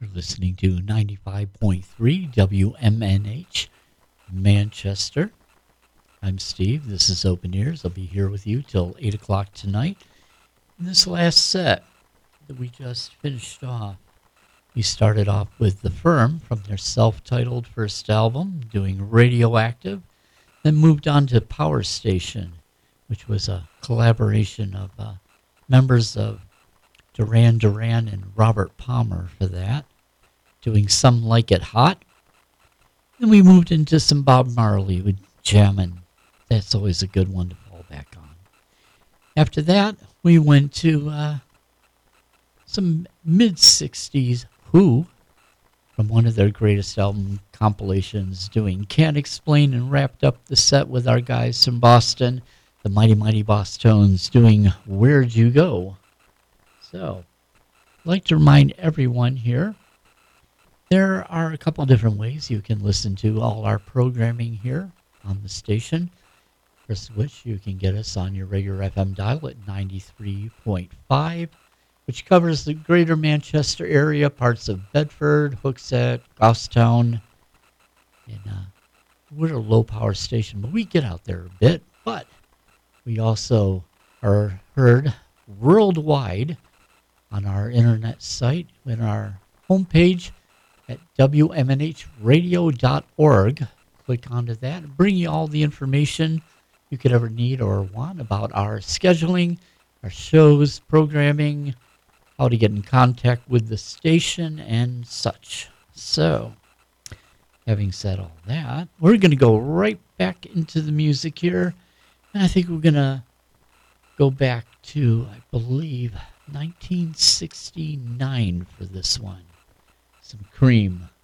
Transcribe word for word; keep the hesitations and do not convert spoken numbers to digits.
listening to ninety-five point three W M N H Manchester. I'm Steve. This is Open Ears. I'll be here with you till eight o'clock tonight. In this last set that we just finished off, we started off with The Firm from their self-titled first album, doing Radioactive, then moved on to Power Station, which was a collaboration of uh, members of Duran Duran and Robert Palmer for that, doing Some Like It Hot. Then we moved into some Bob Marley with Jammin'. That's always a good one to fall back on. After that, we went to uh, some mid-sixties Who from one of their greatest album compilations, doing Can't Explain, and wrapped up the set with our guys from Boston, the Mighty Mighty Boss Tones, doing Where'd You Go? So, I'd like to remind everyone here, there are a couple different ways you can listen to all our programming here on the station. First of which, you can get us on your regular F M dial at ninety-three point five, which covers the greater Manchester area, parts of Bedford, Hooksett, Goffstown, and uh, we're a low-power station, but we get out there a bit. But we also are heard worldwide on our internet site, in our homepage at W M N H radio dot org. Click onto that and bring you all the information you could ever need or want about our scheduling, our shows, programming, how to get in contact with the station, and such. So, having said all that, we're going to go right back into the music here. And I think we're going to go back to, I believe, nineteen sixty-nine for this one. Some Cream.